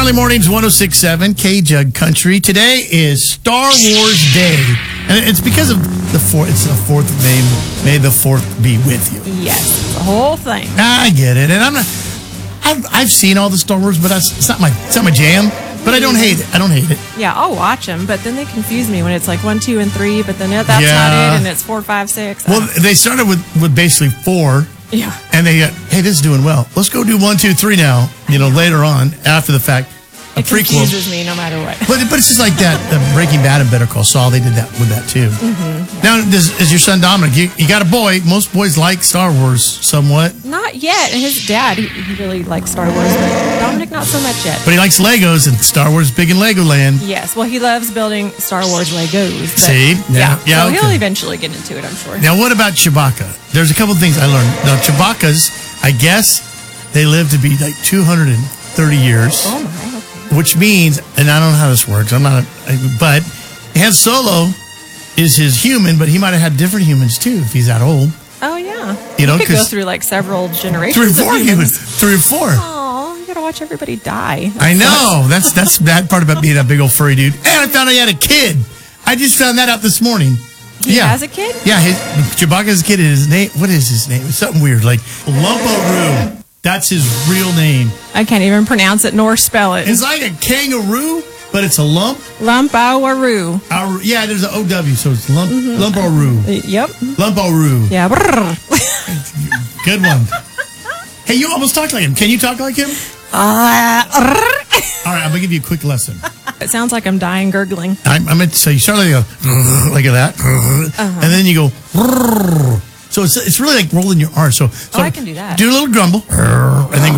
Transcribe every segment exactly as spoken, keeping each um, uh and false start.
Gnarly Mornings, one oh six point seven K-Jug Country. Today is Star Wars Day. And it's because of the fourth. It's the fourth of May. May the fourth be with you. Yes, the whole thing. I get it. And I'm not... I've, I've seen all the Star Wars, but that's, it's not my it's not my jam. But I don't hate it. I don't hate it. Yeah, I'll watch them, but then they confuse me when it's like one, two, and three, but then that's Yeah. not it, and it's four, five, six. Well, they started with, with basically four. Yeah. And they, uh, hey, this is doing well. Let's go do one, two, three now. You know, later on, after the fact. A It prequel. confuses me no matter what. But, but it's just like that. Uh, Breaking Bad and Better Call Saul, they did that with that too. Mm-hmm, yeah. Now, this is your son Dominic. You, you got a boy. Most boys like Star Wars somewhat. Not yet. And his dad, he, he really likes Star Wars, but Dominic, not so much yet. But he likes Legos, and Star Wars big in Legoland. Yes, well, he loves building Star Wars Legos. But See? Yeah, Yeah, yeah, so okay. he'll eventually get into it, I'm sure. Now, what about Chewbacca? There's a couple of things I learned. Now, Chewbacca's, I guess, they live to be like two hundred thirty years. Oh, my. Which means, and I don't know how this works, I'm not, a, but Han Solo is his human, but he might have had different humans too if he's that old. Oh, yeah. You know, could go 'cause through like several generations Three or four of humans. humans. Three or four. Oh, you gotta watch everybody die. That I sucks. know. That's that's the bad part about being a big old furry dude. And I found out he had a kid. I just found that out this morning. He yeah. has a kid? Yeah, his, Chewbacca's kid, his name, what is his name? It's something weird, like Lumparoo. That's his real name. I can't even pronounce it nor spell it. It's like a kangaroo, but it's a lump. Lumpawaroo. Our, yeah, there's an O W, so it's lump, mm-hmm. Lumparoo. Yep. Lumparoo. Yeah. Good one. Hey, you almost talked like him. Can you talk like him? Uh, All right, I'm going to give you a quick lesson. it sounds like I'm dying gurgling. I'm, I'm meant to say, you start like, a, like that, uh-huh. and then you go... So it's it's really like rolling your R. So, so oh, I can do that. Do a little grumble, and then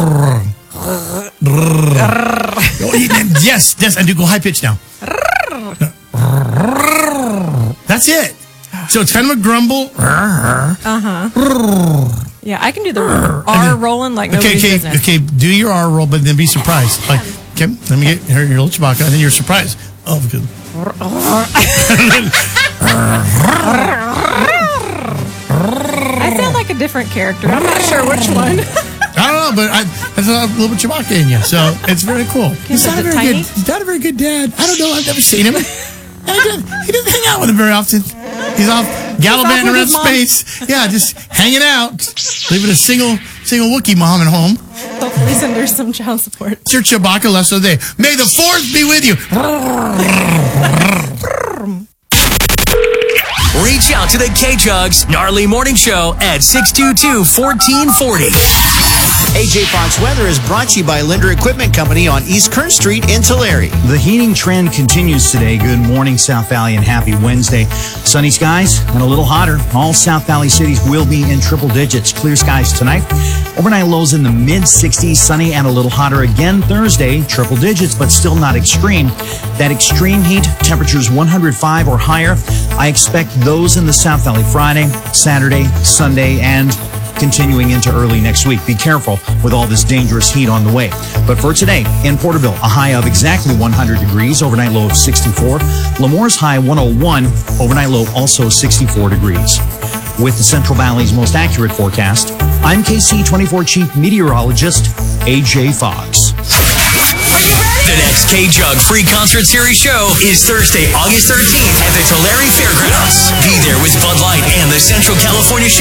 yes, yes, and do go high pitch now. That's it. So it's kind of a grumble. Uh huh. Yeah, I can do the R then, rolling like okay, nobody's okay, business. okay. Do your R roll, but then be surprised. Like, okay, let me get your, your little Chewbacca, and then you're surprised. Oh, good. I sound like a different character. I'm not sure which one. I don't know, but I, there's a little bit of Chewbacca in you, so it's very cool. He's not a very tiny? good. He's not a very good dad. I don't know. I've never seen him. He doesn't hang out with him very often. He's off gallivanting around space. Yeah, just hanging out, leaving a single single Wookiee mom at home. Hopefully, send her some child support. It's your Chewbacca less of the day. May the fourth be with you. Reach out to the K-Jugs Gnarly Morning Show at six two two, one four four zero. A J Fox Weather is brought to you by Linder Equipment Company on East Kern Street in Tulare. The heating trend continues today. Good morning, South Valley, and happy Wednesday. Sunny skies and a little hotter. All South Valley cities will be in triple digits. Clear skies tonight. Overnight lows in the mid sixties, sunny and a little hotter again Thursday. Triple digits, but still not extreme. That extreme heat, temperatures one hundred five or higher. I expect those in the South Valley Friday, Saturday, Sunday, and continuing into early next week. Be careful with all this dangerous heat on the way. But for today, in Porterville, a high of exactly one hundred degrees, overnight low of sixty-four. Lemore's high one oh one, overnight low also sixty-four degrees. With the Central Valley's most accurate forecast, I'm K C twenty-four Chief Meteorologist A J Fox. The next K-Jug Free Concert Series show is Thursday, August thirteenth at the Tulare Fairgrounds. Be there with Bud Light and the Central California Show.